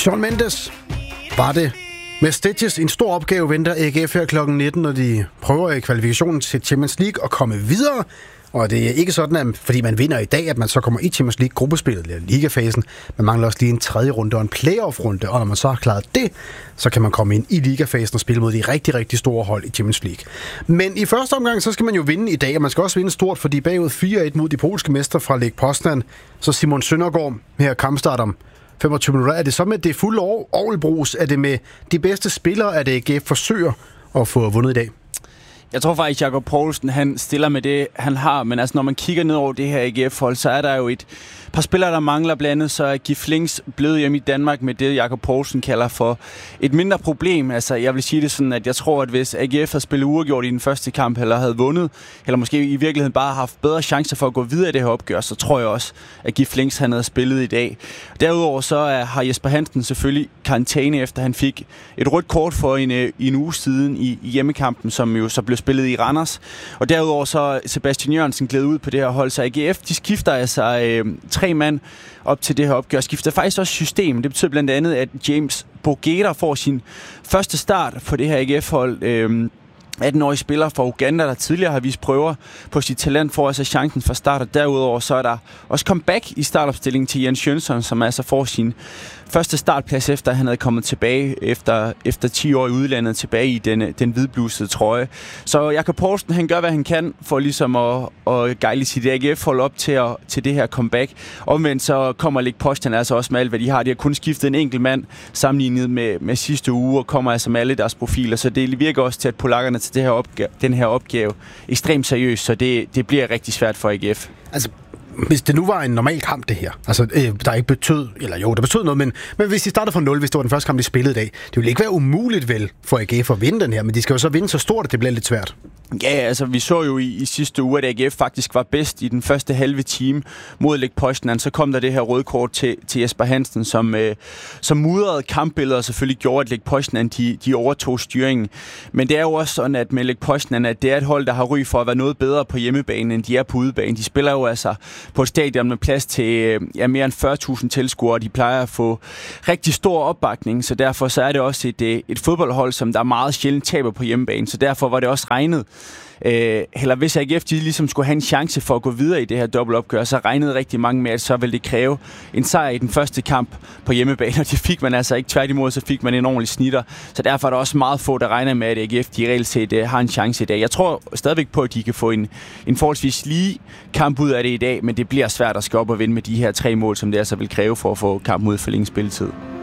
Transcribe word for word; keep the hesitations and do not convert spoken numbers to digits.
Shawn Mendes var det. Med Stitches en stor opgave venter A G F her klokken nitten, når de prøver i kvalifikationen til Champions League at komme videre. Og det er ikke sådan, at fordi man vinder i dag, at man så kommer i Champions League gruppespillet eller ligafasen. Man mangler også lige en tredje runde og en playoff-runde, og når man så har klaret det, så kan man komme ind i ligafasen og spille mod de rigtig, rigtig store hold i Champions League. Men i første omgang, så skal man jo vinde i dag, og man skal også vinde stort, fordi bagud fire et mod de polske mestre fra Lech Poznan. Så Simon Søndergaard her kampstart om femogtyve minutter. Er det så med det fulde orgelbrus? Er det med de bedste spillere, at A G F forsøger at få vundet i dag? Jeg tror faktisk, at Jakob Poulsen han stiller med det, han har. Men altså, når man kigger ned over det her A G F-hold, så er der jo et par spillere, der mangler. Blandt andet så er Gif Links blevet hjemme i Danmark med det, Jakob Poulsen kalder for et mindre problem. Altså, jeg vil sige det sådan, at jeg tror, at hvis A G F havde spillet uafgjort i den første kamp, eller havde vundet, eller måske i virkeligheden bare haft bedre chancer for at gå videre i det her opgør, så tror jeg også, at Gif Links han havde spillet i dag. Derudover så er, har Jesper Hansen selvfølgelig karantæne, efter han fik et rødt kort for en, en uge siden i, i hjemmekampen, som jo så blev spillet i Randers. Og derudover så er Sebastian Jørgensen glædet ud på det her hold, så A G F de skifter altså øh, tre mand op til det her opgør. Skifter faktisk også system. Det betyder blandt andet, at James Bogeda får sin første start på det her A G F-hold. Øh, atten-årig spiller fra Uganda, der tidligere har vist prøver på sit talent, får altså chancen for start, og derudover så er der også comeback i startopstillingen til Jens Jønsson, som altså får sin første startplads, efter han havde kommet tilbage efter, efter ti år i udlandet, tilbage i den, den hvidblusede trøje. Så Jakob Poulsen, han gør, hvad han kan for ligesom at, at gejle sit A G F-hold op til, at, til det her comeback. Omvendt så kommer Lech Poznan altså også med alt, hvad de har. De har kun skiftet en enkelt mand sammenlignet med, med sidste uge, og kommer altså med alle deres profiler. Så det virker også til, at polakkerne til det her opgave, den her opgave ekstremt seriøst, så det, det bliver rigtig svært for A G F. Altså, hvis det nu var en normal kamp, det her, altså, øh, der ikke betød, eller jo, der betød noget, men, men hvis de startede fra nul, hvis det var den første kamp, de spillede i dag, det ville ikke være umuligt vel for A G F at vinde den her, men de skal jo så vinde så stort, at det bliver lidt svært. Ja, altså vi så jo i, i sidste uge, at A G F faktisk var bedst i den første halve time mod Lech Poznan. Så kom der det her røde kort til, til Jesper Hansen, som, øh, som mudrede kampbilleder og selvfølgelig gjorde, at Lech Poznan de, de overtog styringen. Men det er jo også sådan, at med Lech Poznan, at det er et hold, der har ry for at være noget bedre på hjemmebane, end de er på udebane. De spiller jo altså på et stadion med plads til ja, mere end fyrre tusind tilskuere. De plejer at få rigtig stor opbakning, så derfor så er det også et, et fodboldhold, som der meget sjældent taber på hjemmebane. Så derfor var det også regnet. Øh, eller hvis A G F de ligesom skulle have en chance for at gå videre i det her dobbeltopgør, så regnede rigtig mange med, at så ville det kræve en sejr i den første kamp på hjemmebane, og det fik man altså ikke. Tværtimod, så fik man en ordentlig snitter. Så derfor er der også meget få, der regner med, at A G F de reelt set uh, har en chance i dag. Jeg tror stadigvæk på, at de kan få en, en forholdsvis lige kamp ud af det i dag, men det bliver svært at skal op og vinde med de her tre mål, som det altså vil kræve for at få kampen ud for længe spilletid.